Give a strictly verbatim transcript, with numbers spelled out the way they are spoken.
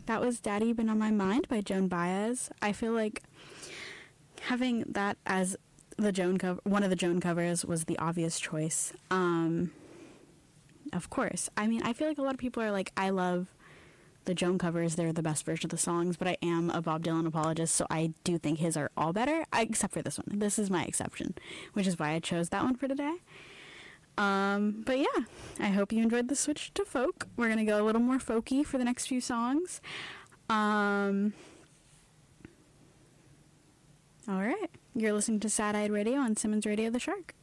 that was Daddy Been on My Mind by Joan Baez. I feel like having that as the Joan cover, one of the Joan covers, was the obvious choice. Um, of course. I mean, I feel like a lot of people are like, I love the Joan covers, they're the best version of the songs, but I am a Bob Dylan apologist, so I do think his are all better, I, except for this one. This is my exception, which is why I chose that one for today. Um, but yeah, I hope you enjoyed the switch to folk. We're going to go a little more folky for the next few songs. Um, all right. You're listening to Sad Eyed Radio on Simmons Radio The Shark.